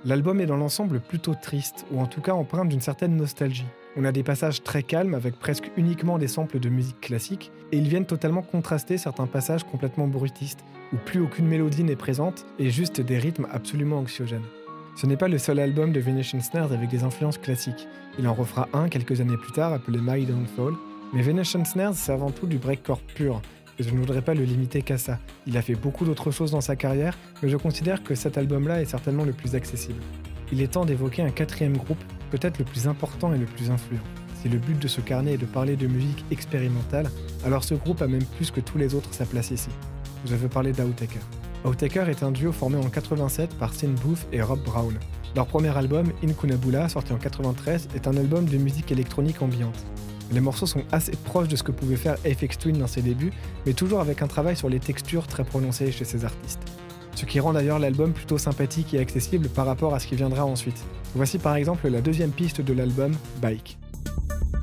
L'album est dans l'ensemble plutôt triste, ou en tout cas empreint d'une certaine nostalgie. On a des passages très calmes avec presque uniquement des samples de musique classique, et ils viennent totalement contraster certains passages complètement bruitistes, où plus aucune mélodie n'est présente et juste des rythmes absolument anxiogènes. Ce n'est pas le seul album de Venetian Snares avec des influences classiques. Il en refera un quelques années plus tard appelé My Downfall, mais Venetian Snares c'est avant tout du breakcore pur, et je ne voudrais pas le limiter qu'à ça. Il a fait beaucoup d'autres choses dans sa carrière, mais je considère que cet album-là est certainement le plus accessible. Il est temps d'évoquer un quatrième groupe, peut-être le plus important et le plus influent. Si le but de ce carnet est de parler de musique expérimentale, alors ce groupe a même plus que tous les autres sa place ici. Je veux parler d'Autechre. Autechre est un duo formé en 87 par Sean Booth et Rob Brown. Leur premier album, Incunabula, sorti en 93, est un album de musique électronique ambiante. Les morceaux sont assez proches de ce que pouvait faire Aphex Twin dans ses débuts, mais toujours avec un travail sur les textures très prononcé chez ces artistes. Ce qui rend d'ailleurs l'album plutôt sympathique et accessible par rapport à ce qui viendra ensuite. Voici par exemple la deuxième piste de l'album, Bike.